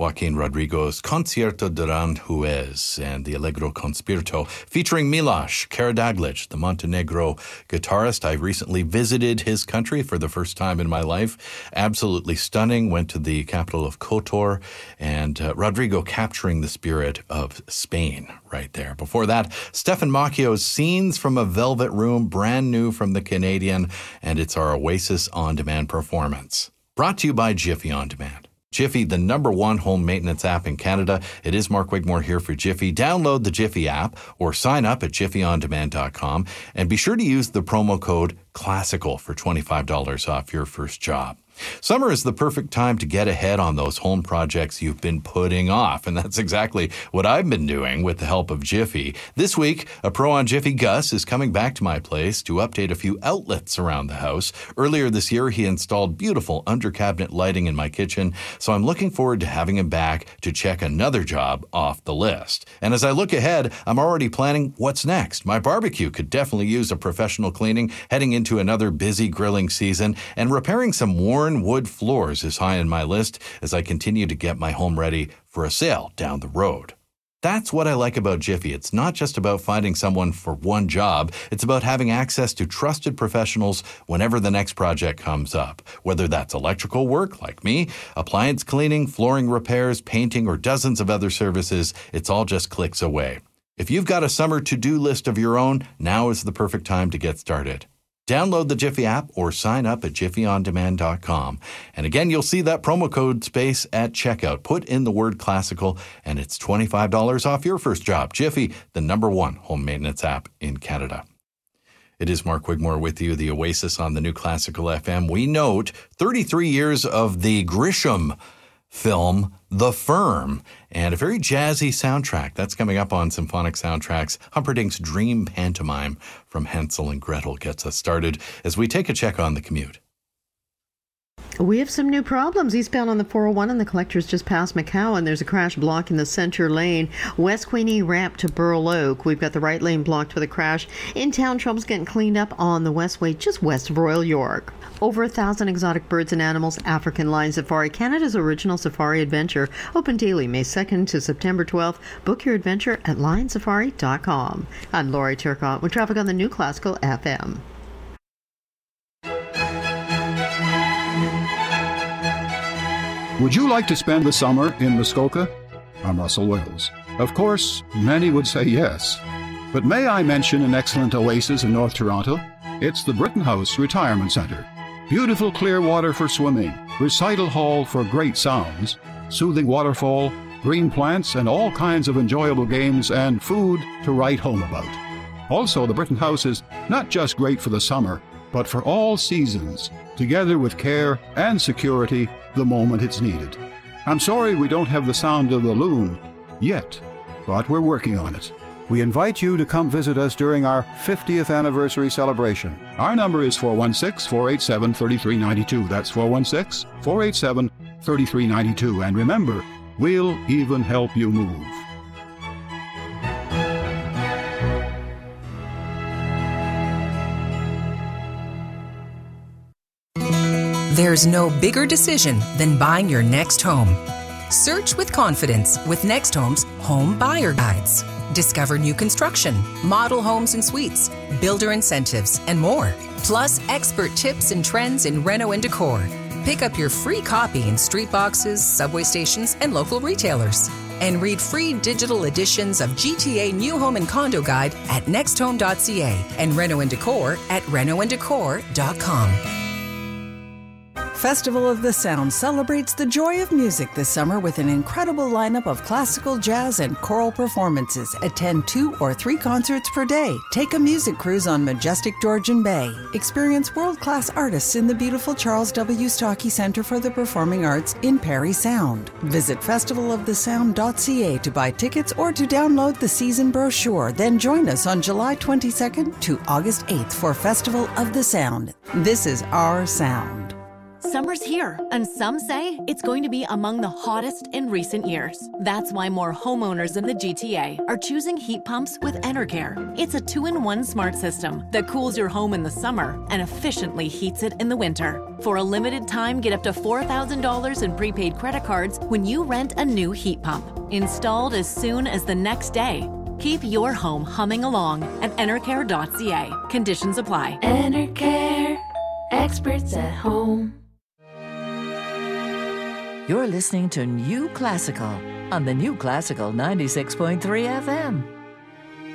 Joaquin Rodrigo's Concierto de Aranjuez and the Allegro con Spirito, featuring Miloš Karađorđević, the Montenegro guitarist. I recently visited his country for the first time in my life. Absolutely stunning. Went to the capital of Kotor, and Rodrigo capturing the spirit of Spain right there. Before that, Stefan Macchio's Scenes from a Velvet Room, brand new from the Canadian, and it's our Oasis On Demand performance. Brought to you by Jiffy On Demand. Jiffy, the #1 home maintenance app in Canada. It is Mark Wigmore here for Jiffy. Download the Jiffy app or sign up at jiffyondemand.com, and be sure to use the promo code CLASSICAL for $25 off your first job. Summer is the perfect time to get ahead on those home projects you've been putting off, and that's exactly what I've been doing with the help of Jiffy. This week, a pro on Jiffy, Gus, is coming back to my place to update a few outlets around the house. Earlier this year, he installed beautiful under-cabinet lighting in my kitchen, so I'm looking forward to having him back to check another job off the list. And as I look ahead, I'm already planning what's next. My barbecue could definitely use a professional cleaning heading into another busy grilling season, and repairing some worn wood floors is high on my list as I continue to get my home ready for a sale down the road. That's what I like about Jiffy. It's not just about finding someone for one job. It's about having access to trusted professionals whenever the next project comes up. Whether that's electrical work, like me, appliance cleaning, flooring repairs, painting, or dozens of other services, it's all just clicks away. If you've got a summer to-do list of your own, now is the perfect time to get started. Download the Jiffy app or sign up at jiffyondemand.com. And again, you'll see that promo code SPACE at checkout. Put in the word classical, and it's $25 off your first job. Jiffy, the #1 home maintenance app in Canada. It is Mark Wigmore with you, the Oasis on the New Classical FM. We note 33 years of the Grisham film, The Firm, and a very jazzy soundtrack. That's coming up on Symphonic Soundtracks. Humperdinck's Dream Pantomime from Hansel and Gretel gets us started as we take a check on the commute. We have some new problems. Eastbound on the 401 and the Collectors just past McCowan. There's a crash blocking the center lane. West Queenie ramp to Burl Oak. We've got the right lane blocked with a crash. In-town trouble's getting cleaned up on the Westway just west of Royal York. Over 1,000 exotic birds and animals. African Lion Safari, Canada's original safari adventure. Open daily May 2nd to September 12th. Book your adventure at lionsafari.com. I'm Laurie Turcotte with traffic on the New Classical FM. Would you like to spend the summer in Muskoka? I'm Russell Wills. Of course, many would say yes. But may I mention an excellent oasis in North Toronto? It's the Britton House Retirement Centre. Beautiful clear water for swimming, recital hall for great sounds, soothing waterfall, green plants, and all kinds of enjoyable games and food to write home about. Also, the Britton House is not just great for the summer, but for all seasons, together with care and security the moment it's needed. I'm sorry we don't have the sound of the loon yet, but we're working on it. We invite you to come visit us during our 50th anniversary celebration. Our number is 416-487-3392. That's 416-487-3392. And remember, we'll even help you move. There's no bigger decision than buying your next home. Search with confidence with Next Home's Home Buyer Guides. Discover new construction, model homes and suites, builder incentives, and more. Plus expert tips and trends in reno and decor. Pick up your free copy in street boxes, subway stations, and local retailers. And read free digital editions of GTA New Home and Condo Guide at nexthome.ca and Reno and Decor at renoanddecor.com. Festival of the Sound celebrates the joy of music this summer with an incredible lineup of classical, jazz, and choral performances. Attend 2 or 3 concerts per day. Take a music cruise on majestic Georgian Bay. Experience world-class artists in the beautiful Charles W. Stockey Centre for the Performing Arts in Parry Sound. Visit festivalofthesound.ca to buy tickets or to download the season brochure. Then join us on July 22nd to August 8th for Festival of the Sound. This is our sound. Summer's here, and some say it's going to be among the hottest in recent years. That's why more homeowners in the GTA are choosing heat pumps with Enercare. It's a 2-in-1 smart system that cools your home in the summer and efficiently heats it in the winter. For a limited time, get up to $4,000 in prepaid credit cards when you rent a new heat pump. Installed as soon as the next day. Keep your home humming along at Enercare.ca. Conditions apply. Enercare. Experts at home. You're listening to New Classical on the New Classical 96.3 FM.